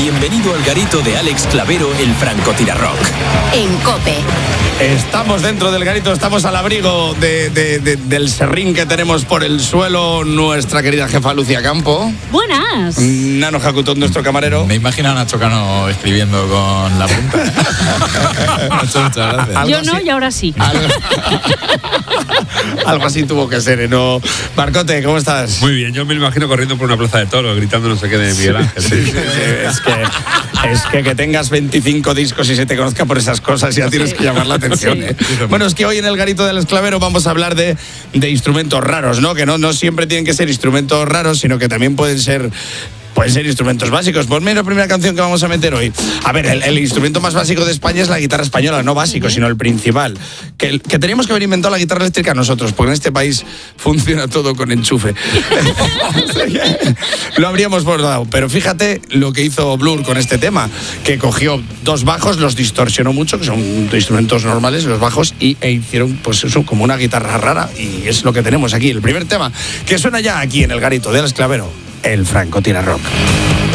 Bienvenido al garito de Alex Clavero, el francotirarrock. En COPE. Estamos dentro del garito, estamos al abrigo del serrín que tenemos por el suelo. Nuestra querida jefa Lucia Campo. Buenas. Nano Jacutón, nuestro camarero. Me imagino a Nacho Cano escribiendo con la punta. Muchas gracias. Yo no, y ahora sí. Algo así tuvo que ser, ¿no? Marcote, ¿cómo estás? Muy bien, yo me lo imagino corriendo por una plaza de toros, gritando no sé qué de Miguel Ángel. Sí. Es que tengas 25 discos y se te conozca por esas cosas, ya tienes que llamar la atención. ¿Eh? Bueno, es que hoy en el garito del Esclavero vamos a hablar de instrumentos raros, ¿no? Que no siempre tienen que ser instrumentos raros, sino que también pueden ser instrumentos básicos. Ponme la primera canción que vamos a meter hoy. A ver, el instrumento más básico de España es la guitarra española, no básico, sino el principal. Que teníamos que haber inventado la guitarra eléctrica nosotros, porque en este país funciona todo con enchufe. Lo habríamos bordado. Pero fíjate lo que hizo Blur con este tema, que cogió dos bajos, los distorsionó mucho, que son instrumentos normales, los bajos, e hicieron pues eso, como una guitarra rara, y es lo que tenemos aquí. El primer tema que suena ya aquí en el garito del Esclavero, el francotirarrock.